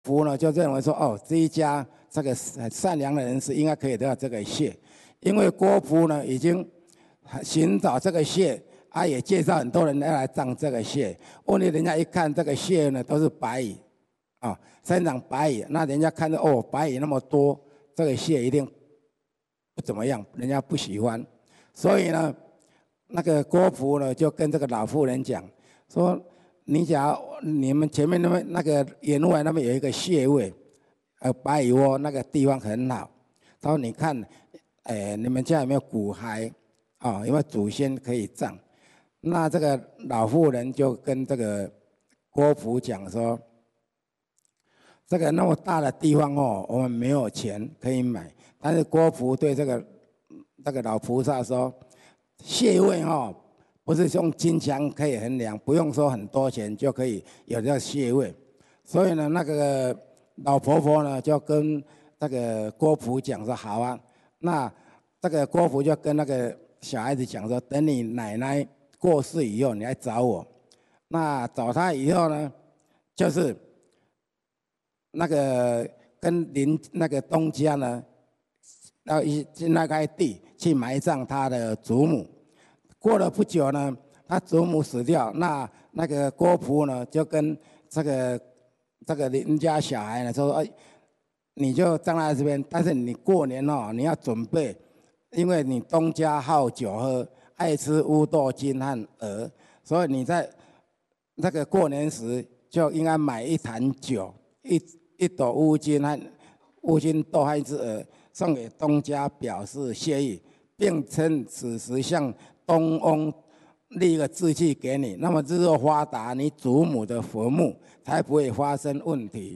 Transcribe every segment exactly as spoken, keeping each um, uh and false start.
夫呢就认为说，哦，这一家这个善良的人士应该可以得到这个蟹，因为郭璞呢已经寻找这个蟹，啊也介绍很多人要来葬这个蟹。问题人家一看这个蟹呢都是白蚁，啊、哦，身长白蚁，那人家看到哦白蚁那么多，这个蟹一定不怎么样，人家不喜欢，所以呢，那个郭璞呢就跟这个老妇人讲说。你假如你们前面那边那个员外那边有一个蟹位，呃，白蚁窝那个地方很好。他说：“你看，哎，你们家有没有骨骸？啊、哦，有没有祖先可以葬？”那这个老妇人就跟这个郭璞讲说：“这个那么大的地方哦，我们没有钱可以买。”但是郭璞对这个这个老菩萨说：“蟹位哦。”不是用金钱可以衡量，不用说很多钱就可以有这个蟹位，所以呢，那个老婆婆呢就跟这个郭璞讲说：“好啊，那这个郭璞就跟那个小孩子讲说，等你奶奶过世以后，你来找我。那找他以后呢，就是那个跟邻那个东家呢，到一那块地去埋葬他的祖母。”过了不久呢，他祖母死掉，那那个郭璞呢就跟这个这个邻家小孩呢说：“哎，你就葬在这边，但是你过年哦，你要准备，因为你东家好酒喝，爱吃乌豆金和鹅，所以你在那个过年时就应该买一坛酒，一一斗乌金和乌金豆和一只鹅，送给东家表示谢意，并称此时向东翁立一个字据给你，那么日后发达，你祖母的坟墓才不会发生问题。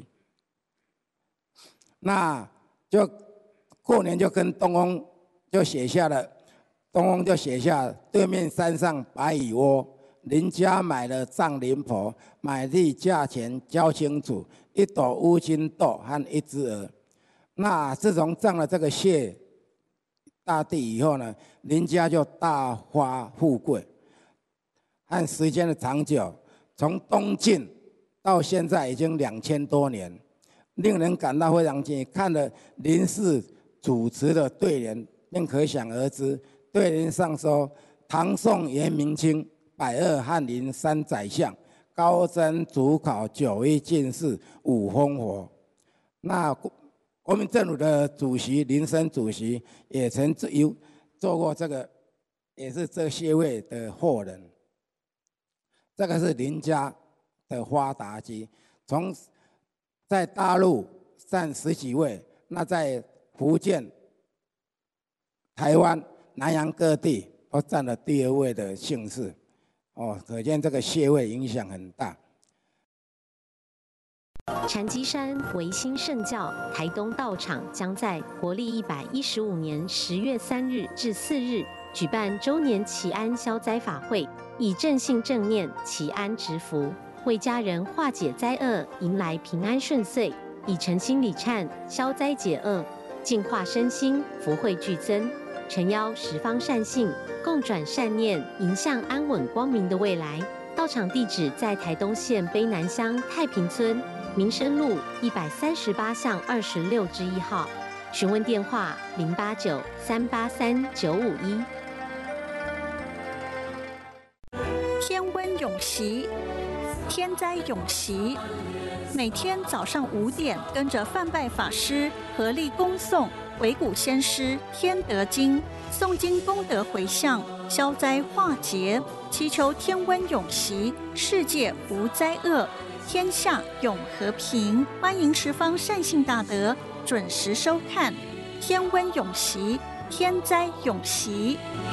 那就过年就跟东翁就写下了，东翁就写下对面山上白蚁窝，邻家买了葬灵婆，买地价钱交清楚，一斗乌金豆和一只鹅。那自从葬了这个蟹大地以后呢，邻家就大发富贵。按时间的长久，从东晋到现在已经两千多年，令人感到非常惊异。看了林氏主持的对联，便可想而知。对联上说：“唐宋元明清，百二翰林三宰相，高僧主考九一进士五烽火。”那国民政府的主席林森主席也曾有做过这个，也是这些位的后人。这个是林家的发达期，从在大陆占十几位，那在福建、台湾、南洋各地都占了第二位的姓氏。哦，可见这个蟹位影响很大。 禅机山维新圣教台东道场将在国历一百一十五年十月三日至四日举办周年祈安消灾法会，以正信正念祈安植福，为家人化解灾厄，迎来平安顺遂，以诚心礼忏消灾解厄，净化身心，福慧俱增。诚邀十方善信共转善念，迎向安稳光明的未来。道场地址在台东县卑南乡太平村民生路一百三十八巷二十六之一号，询问电话零八九三八三九五一。 天温永息，天灾永息。每天早上五点，跟着范拜法师合力恭诵维古先师天德经，诵经功德回向，消灾化劫，祈求天温永息，世界无灾厄，天下永和平。欢迎十方善信大德准时收看《天温永息，天灾永息》。